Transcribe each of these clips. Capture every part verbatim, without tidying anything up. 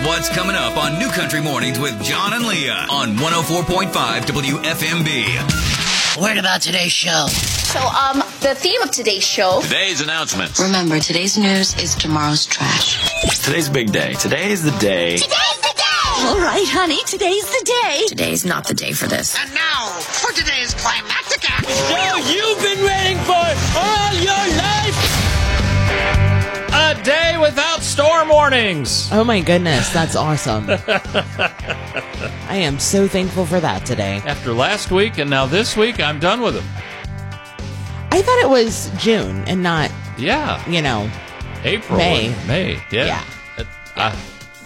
what's coming up on New Country Mornings with John and Leah on one oh four point five W F M B. Word about today's show. So, um, the theme of today's show. Today's announcements. Remember, today's news is tomorrow's trash. Today's big day. Today's the day. Today's the day! All right, honey, today's the day. Today's not the day for this. And now, for today's climactic act. Show you've been waiting for all your life. A day without storm warnings. Oh my goodness, that's awesome. I am so thankful for that today. After last week and now this week, I'm done with them. I thought it was June and not, Yeah. you know, April. May. and May. Yeah. Yeah. Uh, I,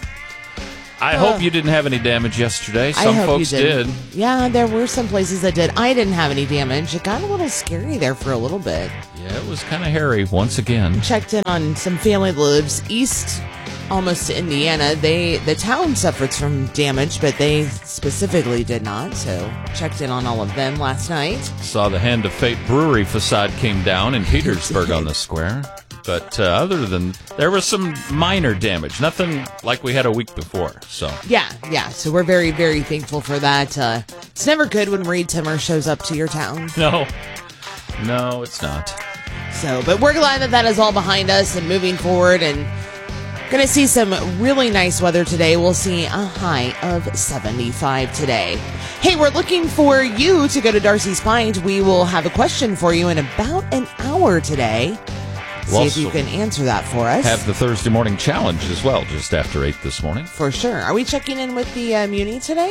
I Uh, hope you didn't have any damage yesterday. I Some hope folks you did. did. Yeah, there were some places that did. I didn't have any damage. It got a little scary there for a little bit. Yeah, it was kind of hairy once again. Checked in on some family that lives east, almost to Indiana. They the town suffered from damage, but they specifically did not. So checked in on all of them last night. Saw the Hand of Fate brewery facade came down in Petersburg on the square. But uh, other than, there was some minor damage. Nothing like we had a week before. So Yeah, yeah. So we're very, very thankful for that. Uh, it's never good when Reed Timmer shows up to your town. No. No, it's not. So, but we're glad that that is all behind us and moving forward, and going to see some really nice weather today. We'll see a high of seventy-five today. Hey, we're looking for you to go to Darcy's Pint. We will have a question for you in about an hour today. See We'll if you also can answer that for us. Have the Thursday morning challenge as well, just after eight this morning. For sure. Are we checking in with the uh, Muni today?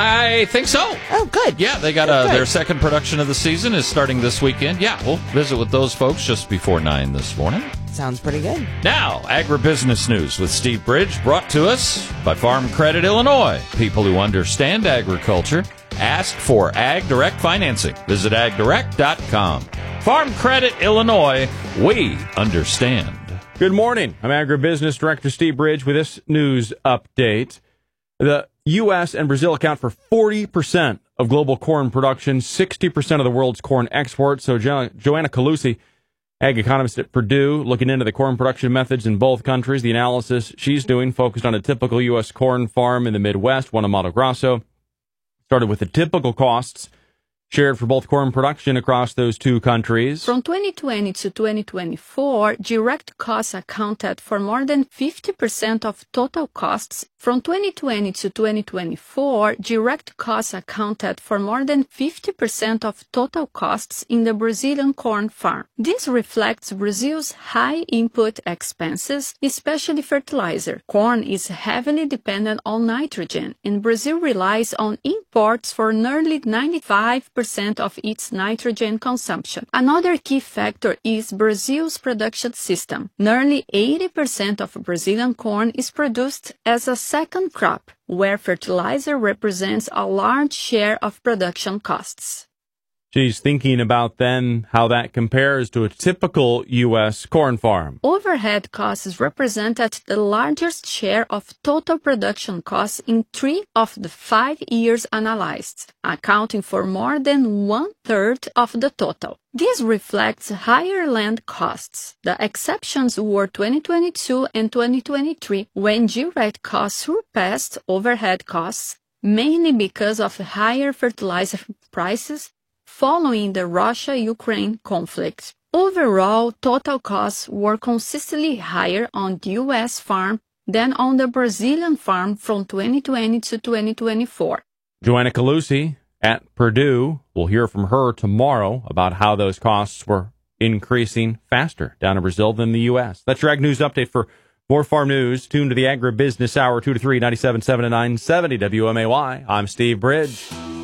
I think so. Oh, good. Yeah, they got Good, uh, good. their second production of the season is starting this weekend. Yeah, we'll visit with those folks just before nine this morning. Sounds pretty good. Now, agribusiness news with Steve Bridge, brought to us by Farm Credit Illinois. People who understand agriculture. Ask for Ag Direct financing. Visit ag direct dot com. Farm Credit Illinois, we understand. Good morning. I'm Agribusiness Director Steve Bridge with this news update. The U S and Brazil account for forty percent of global corn production, sixty percent of the world's corn exports. So jo- Joanna Calusi, ag economist at Purdue, looking into the corn production methods in both countries. The analysis she's doing focused on a typical U S corn farm in the Midwest, one in Mato Grosso. Started with the typical costs shared for both corn production across those two countries. From twenty twenty to twenty twenty-four, direct costs accounted for more than fifty percent of total costs. From twenty twenty to twenty twenty-four, direct costs accounted for more than fifty percent of total costs in the Brazilian corn farm. This reflects Brazil's high input expenses, especially fertilizer. Corn is heavily dependent on nitrogen, and Brazil relies on imports for nearly ninety-five percent of its nitrogen consumption. Another key factor is Brazil's production system. Nearly eighty percent of Brazilian corn is produced as a second crop, where fertilizer represents a large share of production costs. She's thinking about then how that compares to a typical U S corn farm. Overhead costs represented the largest share of total production costs in three of the five years analyzed, accounting for more than one-third of the total. This reflects higher land costs. The exceptions were twenty twenty-two and twenty twenty-three, when direct costs surpassed overhead costs, mainly because of higher fertilizer prices following the Russia-Ukraine conflict. Overall, total costs were consistently higher on the U S farm than on the Brazilian farm from twenty twenty to twenty twenty-four. Joanna Calusi at Purdue. We'll hear from her tomorrow about how those costs were increasing faster down in Brazil than the U S. That's your Ag News Update. For more farm news, tune to the Agribusiness Hour, two to three, ninety-seven point seven and nine seventy W M A Y. I'm Steve Bridge.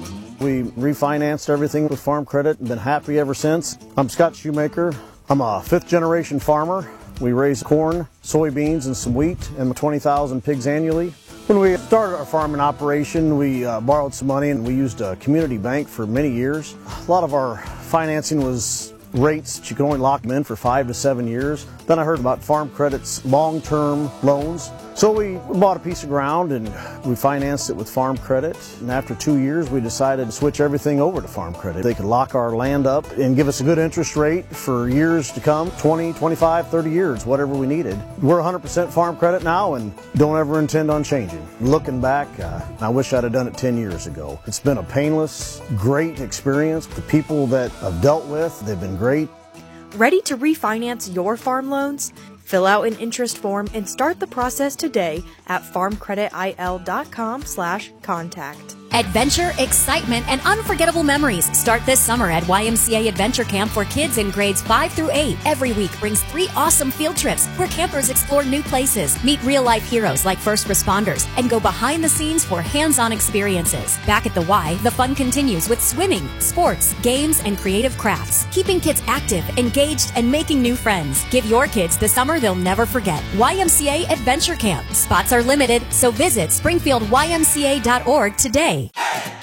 We refinanced everything with Farm Credit and been happy ever since. I'm Scott Shoemaker. I'm a fifth generation farmer. We raise corn, soybeans, and some wheat and twenty thousand pigs annually. When we started our farming operation, we uh, borrowed some money and we used a community bank for many years. A lot of our financing was rates that you can only lock them in for five to seven years. Then I heard about Farm Credit's long-term loans. So we bought a piece of ground and we financed it with Farm Credit. And after two years, we decided to switch everything over to Farm Credit. They could lock our land up and give us a good interest rate for years to come, twenty, twenty-five, thirty years, whatever we needed. We're one hundred percent Farm Credit now and don't ever intend on changing. Looking back, uh, I wish I'd have done it ten years ago. It's been a painless, great experience. The people that I've dealt with, they've been great. Ready to refinance your farm loans? Fill out an interest form and start the process today at farmcreditil.com slash contact. Adventure, excitement, and unforgettable memories start this summer at Y M C A Adventure Camp for kids in grades five through eight. Every week brings three awesome field trips where campers explore new places, meet real-life heroes like first responders, and go behind the scenes for hands-on experiences. Back at the Y, the fun continues with swimming, sports, games, and creative crafts, keeping kids active, engaged, and making new friends. Give your kids the summer they'll never forget. Y M C A Adventure Camp. Spots are limited, so visit springfield y m c a dot org today.